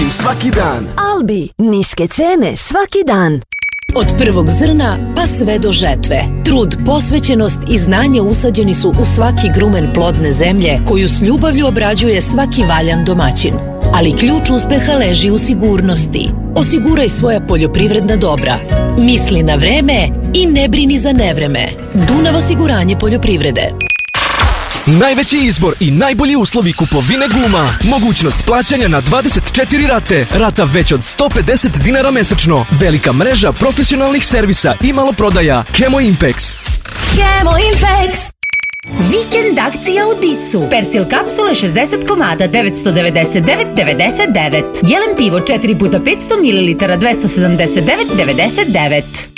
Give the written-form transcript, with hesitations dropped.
Albi svaki dan. Albi, niske cene svaki dan. Od prvog zrna pa sve do žetve. Trud, posvećenost i znanje usađeni su u svaki grumen plodne zemlje koju s ljubavlju obrađuje svaki valjan domaćin. Ali ključ uspeha leži u sigurnosti. Osiguraj svoja poljoprivredna dobra. Misli na vreme i ne brini za nevreme. Dunav osiguranje poljoprivrede. Najveći izbor i najbolji uslovi kupovine guma. Mogućnost plaćanja na 24 rate. Rata već od 150 dinara mesečno. Velika mreža profesionalnih servisa i maloprodaja. Kemo Impex. Kemo Impex. Vikend akcija u Disu. Persil kapsule 60 komada 999,99. Jelen pivo 4 puta 500 ml 279,99.